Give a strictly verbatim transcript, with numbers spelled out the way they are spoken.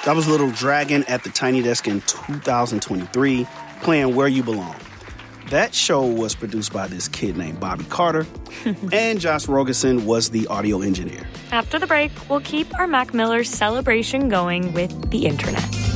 That was Little Dragon at the Tiny Desk in two thousand twenty-three, playing Where You Belong. That show was produced by this kid named Bobby Carter, and Josh Rogerson was the audio engineer. After the break, we'll keep our Mac Miller celebration going with the internet.